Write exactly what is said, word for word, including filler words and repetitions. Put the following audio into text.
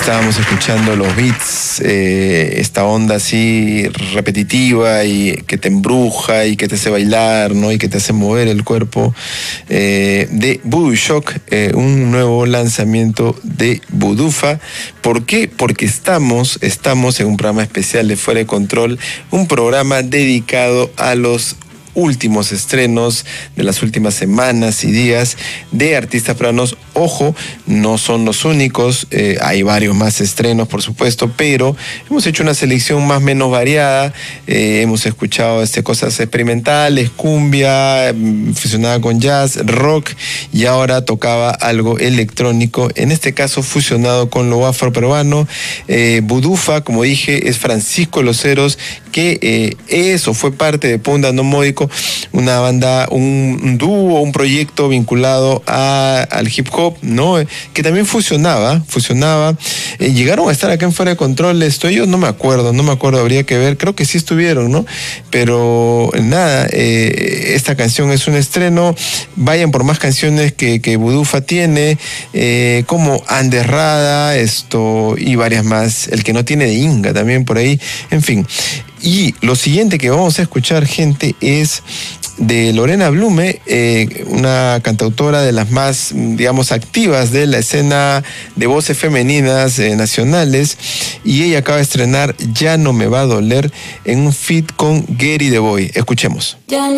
estábamos escuchando los beats, eh, esta onda así repetitiva y que te embruja y que te hace bailar, ¿no? Y que te hace mover el cuerpo, eh, de Voodoo Shock, eh, un nuevo lanzamiento de Budufa. ¿Por qué? Porque estamos, estamos en un programa especial de Fuera de Control, un programa dedicado a los últimos estrenos de las últimas semanas y días de artistas peruanos. Ojo, no son los únicos, eh, hay varios más estrenos, por supuesto, pero hemos hecho una selección más o menos variada. Eh, hemos escuchado este, cosas experimentales, cumbia, fusionada con jazz, rock, y ahora tocaba algo electrónico, en este caso fusionado con lo afroperuano. Eh, Budufa, como dije, es Francisco Loceros, que eh, es o fue parte de Punda No Módico, una banda, un, un dúo, un proyecto vinculado a, al hip hop, ¿no? Que también fusionaba, fusionaba. Eh, llegaron a estar acá en Fuera de Control, esto yo no me acuerdo, no me acuerdo, habría que ver, creo que sí estuvieron, ¿no? Pero nada, eh, esta canción es un estreno. Vayan por más canciones que, que Budufa tiene, eh, como Anderrada, esto y varias más, el que no tiene de Inga también por ahí, en fin. Y lo siguiente que vamos a escuchar, gente, es de Lorena Blume, eh, una cantautora de las más, digamos, activas de la escena de voces femeninas eh, nacionales, y ella acaba de estrenar Ya No Me Va a Doler en un feat con Gary The Boy. Escuchemos. Ya no